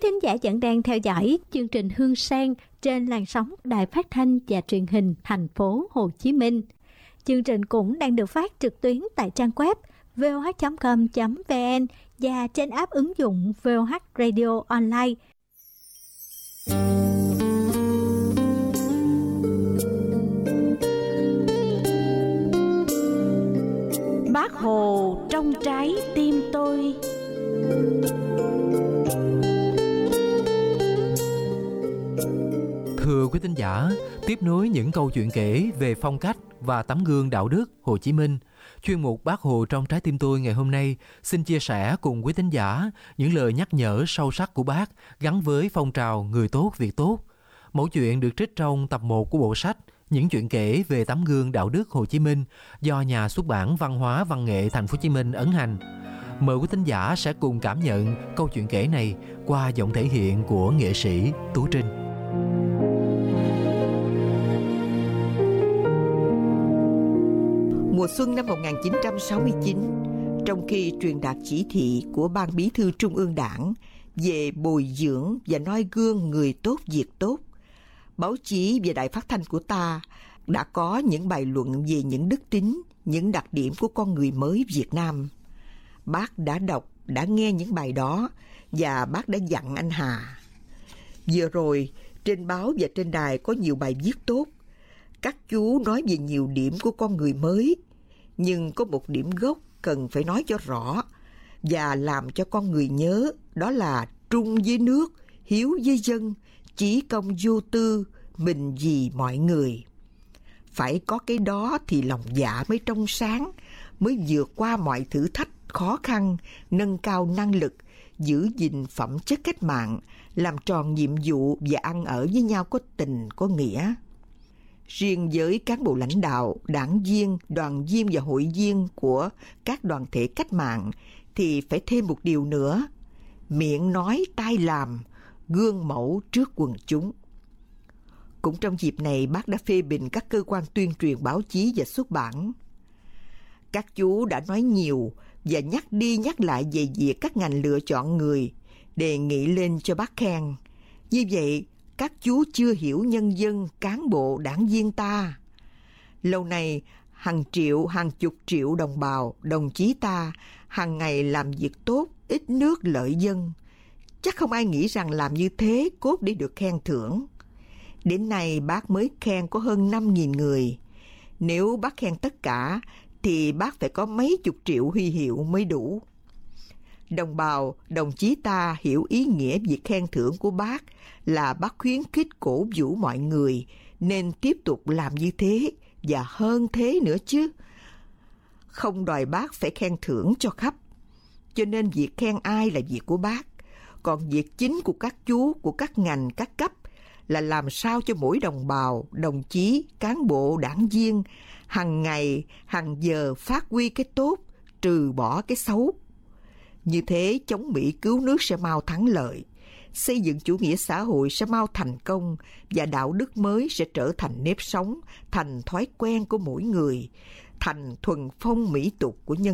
thính giả vẫn đang theo dõi chương trình Hương Sang trên làn sóng Đài Phát thanh và Truyền hình thành phố Hồ Chí Minh. Chương trình cũng đang được phát trực tuyến tại trang web voh.com.vn và trên app ứng dụng VOH Radio Online. Bác Hồ trong trái tim tôi. Thưa quý thính giả, tiếp nối những câu chuyện kể về phong cách và tấm gương đạo đức Hồ Chí Minh, chuyên mục Bác Hồ trong trái tim tôi ngày hôm nay xin chia sẻ cùng quý thính giả những lời nhắc nhở sâu sắc của Bác gắn với phong trào người tốt việc tốt. Mẫu chuyện được trích trong tập 1 của bộ sách Những chuyện kể về tấm gương đạo đức Hồ Chí Minh do nhà xuất bản Văn hóa Văn nghệ Thành phố Hồ Chí Minh ấn hành. Mời quý thính giả sẽ cùng cảm nhận câu chuyện kể này qua giọng thể hiện của nghệ sĩ Tú Trinh. Mùa xuân năm 1969, trong khi truyền đạt chỉ thị của Ban Bí thư Trung ương Đảng về bồi dưỡng và noi gương người tốt việc tốt, báo chí và đài phát thanh của ta đã có những bài luận về những đức tính, những đặc điểm của con người mới Việt Nam. Bác đã đọc, đã nghe những bài đó và bác đã dặn anh Hà. Vừa rồi, trên báo và trên đài có nhiều bài viết tốt. Các chú nói về nhiều điểm của con người mới, nhưng có một điểm gốc cần phải nói cho rõ và làm cho con người nhớ, đó là trung với nước, hiếu với dân, chí công vô tư, mình vì mọi người. Phải có cái đó thì lòng dạ mới trong sáng, mới vượt qua mọi thử thách khó khăn, nâng cao năng lực, giữ gìn phẩm chất cách mạng, làm tròn nhiệm vụ và ăn ở với nhau có tình, có nghĩa. Riêng với cán bộ lãnh đạo, đảng viên, đoàn viên và hội viên của các đoàn thể cách mạng thì phải thêm một điều nữa: miệng nói tai làm, gương mẫu trước quần chúng. Cũng trong dịp này, bác đã phê bình các cơ quan tuyên truyền báo chí và xuất bản. Các chú đã nói nhiều và nhắc đi nhắc lại về việc các ngành lựa chọn người, đề nghị lên cho bác khen. Như vậy, các chú chưa hiểu nhân dân, cán bộ, đảng viên ta. Lâu nay, hàng triệu, hàng chục triệu đồng bào, đồng chí ta hàng ngày làm việc tốt, ít nước lợi dân. Chắc không ai nghĩ rằng làm như thế cốt để được khen thưởng. Đến nay bác mới khen có hơn 5.000 người. Nếu bác khen tất cả thì bác phải có mấy chục triệu huy hiệu mới đủ. Đồng bào, đồng chí ta hiểu ý nghĩa việc khen thưởng của bác là bác khuyến khích cổ vũ mọi người nên tiếp tục làm như thế và hơn thế nữa chứ. Không đòi bác phải khen thưởng cho khắp. Cho nên việc khen ai là việc của bác. Còn việc chính của các chú, của các ngành, các cấp là làm sao cho mỗi đồng bào, đồng chí, cán bộ, đảng viên hàng ngày, hàng giờ phát huy cái tốt, trừ bỏ cái xấu. Như thế chống Mỹ cứu nước sẽ mau thắng lợi, xây dựng chủ nghĩa xã hội sẽ mau thành công và đạo đức mới sẽ trở thành nếp sống, thành thói quen của mỗi người, thành thuần phong mỹ tục của nhân